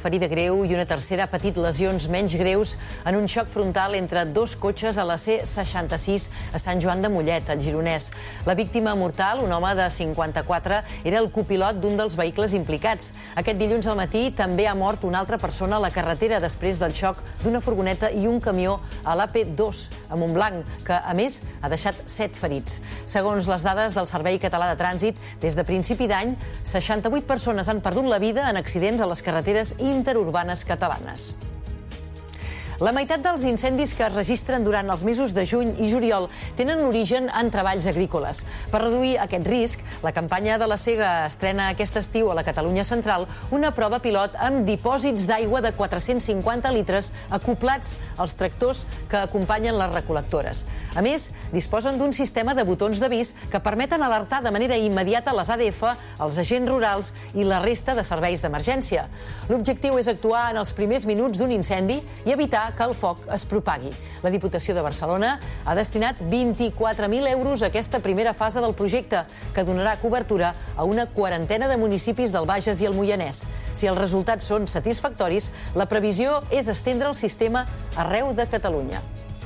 ferida greu i una tercera ha patit lesions menys greus en un xoc frontal entre dos cotxes a la C66 a Sant Joan de Mollet, al Gironès. La víctima mortal, un home de 54, era el copilot d'un dels vehicles implicats. Aquest dilluns al matí també ha mort una altra persona a la carretera després del xoc d'una furgoneta i un camió a l'AP2 a Montblanc, que, a més, ha deixat 7 ferits. Segons les dades del Servei Català de Trànsit, des de principi d'any, 68 persones han perdut la vida en accidents a les carreteres interurbanes catalanes. La meitat dels incendis que es registren durant els mesos de juny i juliol tenen l'origen en treballs agrícoles. Per reduir aquest risc, la campanya de la Sega estrena aquest estiu a la Catalunya Central una prova pilot amb dipòsits d'aigua de 450 litres acoplats als tractors que acompanyen les recol·lectores. A més, disposen d'un sistema de botons d'avís que permeten alertar de manera immediata les ADF, els agents rurals i la resta de serveis d'emergència. L'objectiu és actuar en els primers minuts d'un incendi i evitar que el foc es propagui. La Diputació de Barcelona ha destinat 24.000 euros a aquesta primera fase del projecte, que donarà cobertura a una quarantena de municipis del Bages i el Moianès. Si els resultats són satisfactoris, la previsió és estendre el sistema arreu de Catalunya.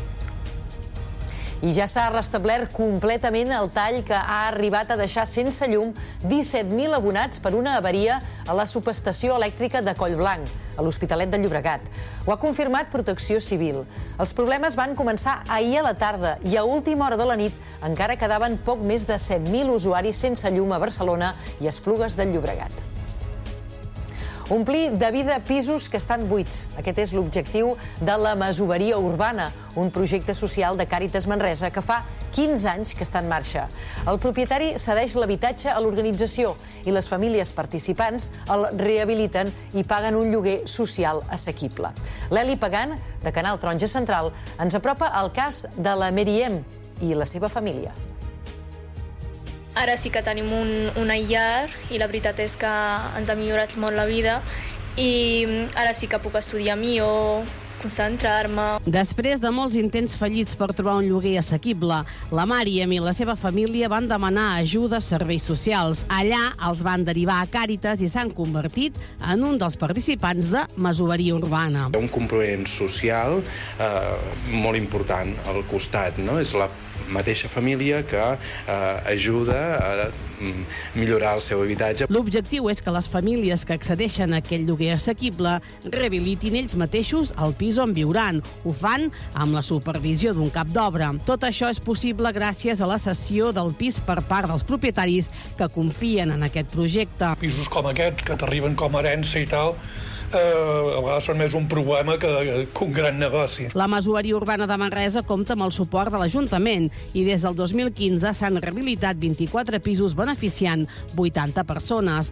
I ja s'ha restablert completament el tall que ha arribat a deixar sense llum 17.000 abonats per una avaria a la subestació elèctrica de Collblanc, a l'Hospitalet de Llobregat. Ho ha confirmat Protecció Civil. Els problemes van començar ahir a la tarda i a última hora de la nit encara quedaven poc més de 7.000 usuaris sense llum a Barcelona i Esplugues del Llobregat. Omplir de vida pisos que estan buits. Aquest és l'objectiu de la Masoveria Urbana, un projecte social de Càritas Manresa que fa 15 anys que està en marxa. El propietari cedeix l'habitatge a l'organització i les famílies participants el rehabiliten i paguen un lloguer social assequible. L'Eli Pagan, de Canal Taronja Central, ens apropa al cas de la Meriem i la seva família. Ara sí que tenim un aïllar i la veritat és que ens ha millorat molt la vida i ara sí que puc estudiar millor, concentrar-me. Després de molts intents fallits per trobar un lloguer assequible, la Màriam i la seva família van demanar ajuda a serveis socials. Allà els van derivar a Càritas i s'han convertit en un dels participants de Masoveria Urbana. Un component social molt important al costat, no? És la mateixa família que ajuda a millorar el seu habitatge. L'objectiu és que les famílies que accedeixen a aquest lloguer assequible rehabilitin ells mateixos el pis on viuran. Ho fan amb la supervisió d'un cap d'obra. Tot això és possible gràcies a la cessió del pis per part dels propietaris que confien en aquest projecte. Pisos com aquest, que t'arriben com a herència i tal, a vegades són més un problema que un gran negoci. La Masoveria Urbana de Manresa compta amb el suport de l'Ajuntament i des del 2015 s'han rehabilitat 24 pisos beneficiant 80 persones.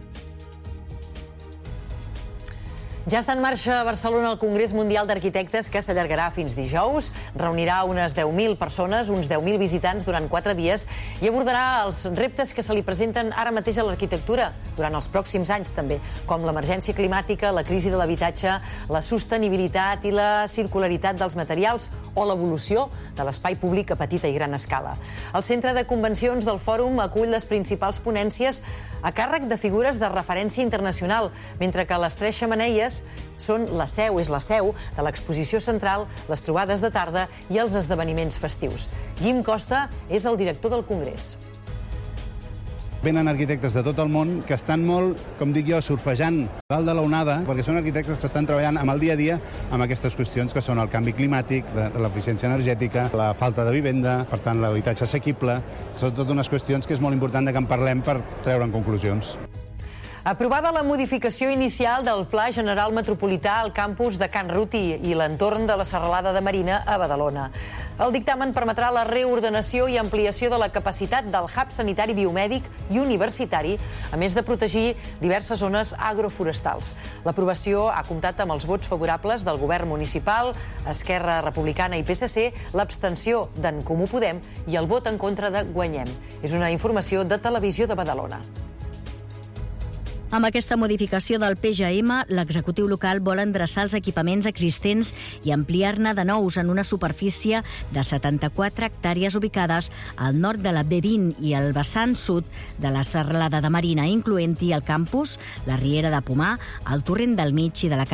Ja està en marxa a Barcelona el Congrés Mundial d'Arquitectes, que s'allargarà fins dijous. Reunirà unes 10.000 persones, uns 10.000 visitants durant 4 dies i abordarà els reptes que se li presenten ara mateix a l'arquitectura durant els pròxims anys també, com l'emergència climàtica, la crisi de l'habitatge, la sostenibilitat i la circularitat dels materials o l'evolució de l'espai públic a petita i gran escala. El Centre de Convencions del Fòrum acull les principals ponències a càrrec de figures de referència internacional, mentre que les 3 xemeneies és la seu de l'exposició central, les trobades de tarda i els esdeveniments festius. Guim Costa és el director del Congrés. Venen arquitectes de tot el món que estan molt, com dic jo, surfejant dalt de l'onada, perquè són arquitectes que estan treballant amb el dia a dia amb aquestes qüestions que són el canvi climàtic, l'eficiència energètica, la falta de vivenda, per tant, l'habitatge assequible. Són totes unes qüestions que és molt important que en parlem per treure'n conclusions. Aprovada la modificació inicial del Pla General Metropolità al campus de Can Ruti i l'entorn de la Serralada de Marina a Badalona. El dictamen permetrà la reordenació i ampliació de la capacitat del hub sanitari biomèdic i universitari, a més de protegir diverses zones agroforestals. L'aprovació ha comptat amb els vots favorables del govern municipal, Esquerra Republicana i PSC, l'abstenció d'en Comú Podem i el vot en contra de Guanyem. És una informació de Televisió de Badalona. Amb aquesta modificació del PGM, l'executiu local vol endreçar els equipaments existents i ampliar-ne de nous en una superfície de 74 hectàrees ubicades al nord de la B20 i al vessant sud de la Serralada de Marina, incloent-hi el campus, la Riera de Pomar, el Torrent del Mig i de la